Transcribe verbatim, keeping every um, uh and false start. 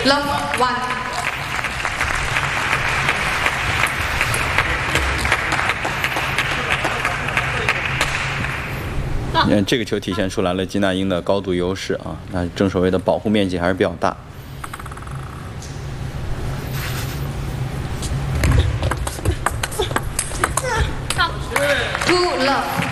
Love one。 你看这个球体现出来了金娜英的高度优势啊，那正手位的保护面积还是比较大。 Two love。